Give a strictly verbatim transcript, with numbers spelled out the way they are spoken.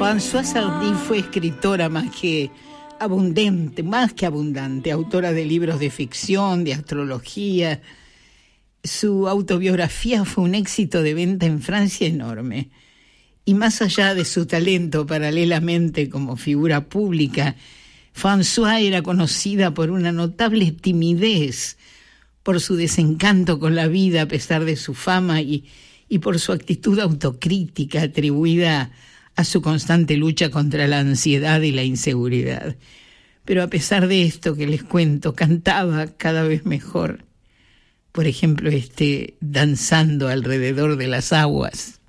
Françoise Hardy fue escritora más que abundante, más que abundante, autora de libros de ficción, de astrología. Su autobiografía fue un éxito de venta en Francia enorme. Y más allá de su talento paralelamente como figura pública, Françoise era conocida por una notable timidez, por su desencanto con la vida a pesar de su fama y, y por su actitud autocrítica atribuida a su constante lucha contra la ansiedad y la inseguridad. Pero a pesar de esto que les cuento, cantaba cada vez mejor. Por ejemplo, este Danzando alrededor de las aguas.